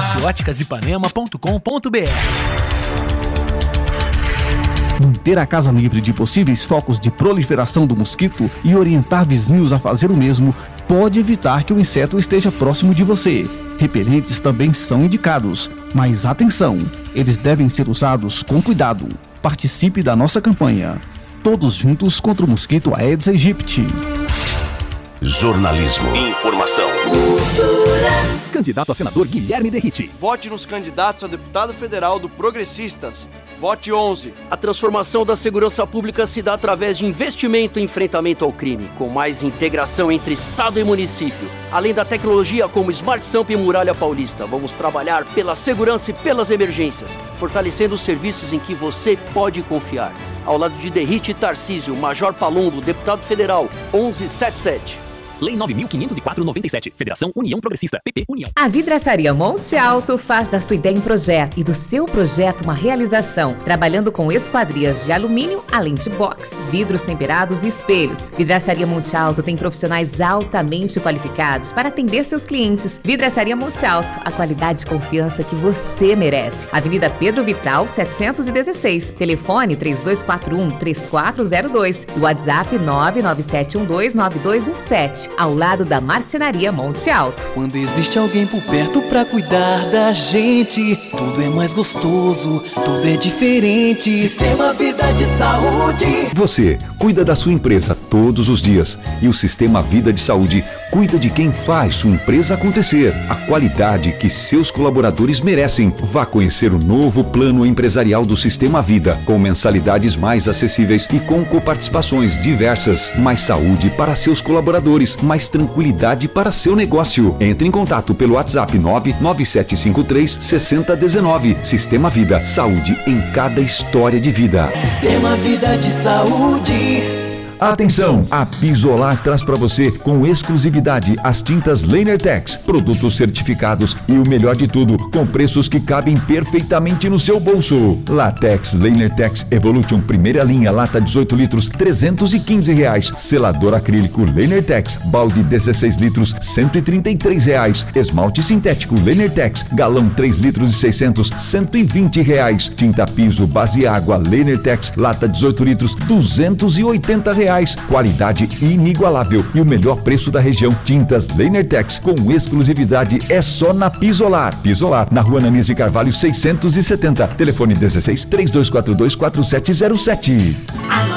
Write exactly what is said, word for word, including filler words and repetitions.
Acesse óticas ipanema ponto com ponto b r. Manter a casa livre de possíveis focos de proliferação do mosquito e orientar vizinhos a fazer o mesmo pode evitar que o inseto esteja próximo de você. Repelentes também são indicados, mas atenção, eles devem ser usados com cuidado. Participe da nossa campanha. Todos juntos contra o mosquito Aedes aegypti. Jornalismo. Informação. Cultura. Candidato a senador Guilherme Derrite. Vote nos candidatos a deputado federal do Progressistas. Vote onze. A transformação da segurança pública se dá através de investimento e enfrentamento ao crime, com mais integração entre Estado e município. Além da tecnologia como Smart Samp e Muralha Paulista, vamos trabalhar pela segurança e pelas emergências, fortalecendo os serviços em que você pode confiar. Ao lado de Derrite e Tarcísio, Major Palumbo, deputado federal, onze setenta e sete. Lei nove mil quinhentos e quatro, noventa e sete. Federação União Progressista. P P União. A Vidraçaria Monte Alto faz da sua ideia um projeto e do seu projeto uma realização, trabalhando com esquadrias de alumínio, além de box, vidros temperados e espelhos. Vidraçaria Monte Alto tem profissionais altamente qualificados para atender seus clientes. Vidraçaria Monte Alto, a qualidade e confiança que você merece. Avenida Pedro Vital, setecentos e dezesseis. Telefone três dois quatro um, três quatro zero dois. WhatsApp nove nove sete um dois nove dois um sete. Ao lado da Marcenaria Monte Alto. Quando existe alguém por perto pra cuidar da gente, tudo é mais gostoso, tudo é diferente. Sistema Vida de Saúde. Você cuida da sua empresa todos os dias e o Sistema Vida de Saúde cuida de quem faz sua empresa acontecer. A qualidade que seus colaboradores merecem. Vá conhecer o novo plano empresarial do Sistema Vida, com mensalidades mais acessíveis e com coparticipações diversas. Mais saúde para seus colaboradores, mais tranquilidade para seu negócio. Entre em contato pelo WhatsApp nove nove sete cinco três seis zero um nove. Sistema Vida, saúde em cada história de vida. Sistema Vida de Saúde. Atenção! A Pisolar traz para você com exclusividade as tintas Lanertex, produtos certificados e o melhor de tudo, com preços que cabem perfeitamente no seu bolso. Latex Lanertex Evolution primeira linha, lata dezoito litros, trezentos e quinze reais. Selador acrílico Lanertex, balde dezesseis litros, cento e trinta e três reais. Esmalte sintético Lanertex, galão três litros e seiscentos, cento e vinte reais. Tinta piso base água Lanertex, lata dezoito litros, duzentos e oitenta reais. Qualidade inigualável e o melhor preço da região. Tintas Lanertex com exclusividade é só na Pisolar. Pisolar, na rua Ananias de Carvalho seiscentos e setenta. Telefone dezesseis, três dois quatro dois, quatro sete zero sete.